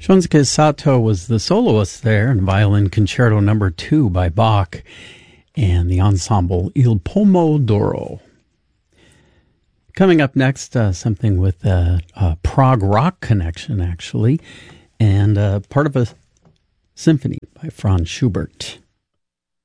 Shunsuke Sato was the soloist there in Violin Concerto No. 2 by Bach and the ensemble Il Pomo d'Oro. Coming up next, something with a prog rock connection, actually, and part of a symphony by Franz Schubert.